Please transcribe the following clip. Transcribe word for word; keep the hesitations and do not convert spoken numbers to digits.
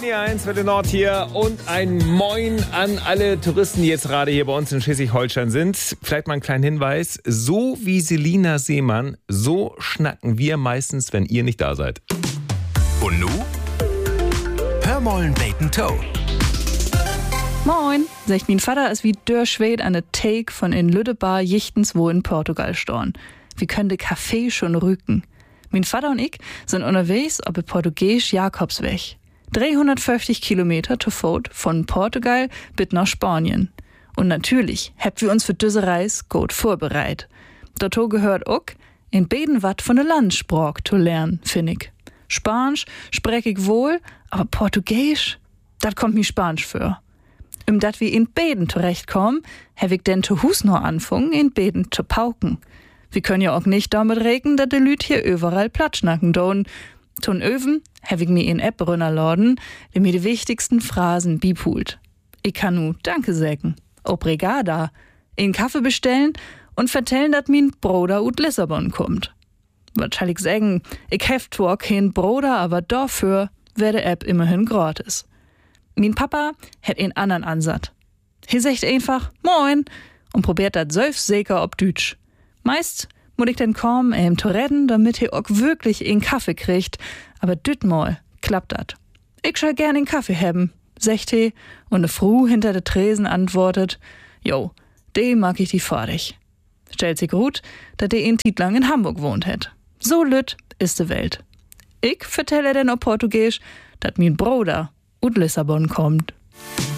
N eins Welle Nord hier und ein Moin an alle Touristen, die jetzt gerade hier bei uns in Schleswig-Holstein sind. Vielleicht mal einen kleinen Hinweis. So wie Selina Seemann, so schnacken wir meistens, wenn ihr nicht da seid. Und nu? Hör mollen beten Toe. Moin, sagt mein Vater ist wie der Schwed an der Take von in Lüdebar Jichtens wo in Portugal storn. Wie könnte Kaffee schon rücken? Mein Vater und ich sind unterwegs auf der portugiesisch Jakobsweg. dreihundertfünfzig Kilometer zu Fuß von Portugal bis nach Spanien. Und natürlich habt wir uns für diese Reise gut vorbereitet. Dazu gehört auch, in beiden wat von der Landssprache zu lernen, finde ich. Spanisch spreche ich wohl, aber Portugiesisch, das kommt mir Spanisch für. Um dat wir in beiden zurechtkommen, hab ich denn zu Hus noch anfangen, in beiden zu pauken. Wir können ja auch nicht damit rechnen, dass die Lüt hier überall platschnacken don. Ton Öven hab ich mir in App runterladen, die mir die wichtigsten Phrasen bipult. Ich kann nu Danke sägen, Obrigada, einen Kaffee bestellen und vertellen, dass mein Bruder ut Lissabon kommt. Was soll ich sagen? Ich hef zwar kein Bruder, aber dafür wär die App immerhin gratis. Mein Papa hat einen anderen Ansatz. Er sagt einfach Moin und probiert das selbstsicher ob Deutsch. Meist muss ich dann kommen, ihm zu retten, damit er auch wirklich einen Kaffee kriegt. Aber dütmal klappt das. Ich schall gern einen Kaffee haben, sagt er, und eine Frau hinter der Tresen antwortet, jo, de mag ich die fertig. Stellt sich gut, dass der in Tiet lang in Hamburg wohnt hat. So lütt ist die Welt. Ich vertelle denn auf Portugiesisch, dass mein Bruder ut Lissabon kommt.